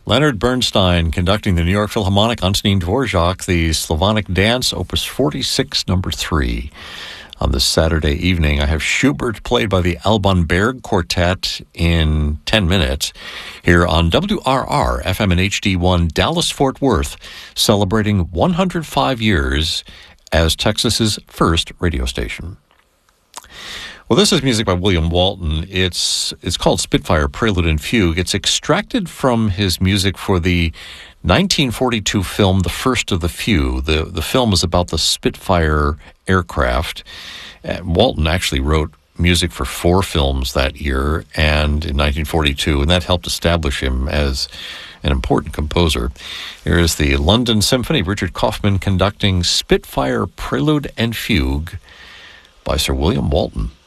Leonard Bernstein conducting the New York Philharmonic, Antonín Dvorak, the Slavonic Dance, Opus 46, number 3. On this Saturday evening, I have Schubert played by the Alban Berg Quartet in 10 minutes here on WRR, FM and HD1, Dallas-Fort Worth, celebrating 105 years as Texas's first radio station. Well, this is music by William Walton. It's called Spitfire Prelude and Fugue. It's extracted from his music for the 1942 film The First of the Few. The film is about the Spitfire aircraft. Walton actually wrote music for 4 films that year and in 1942, and that helped establish him as an important composer. Here is the London Symphony, Richard Kaufman conducting Spitfire Prelude and Fugue by Sir William Walton.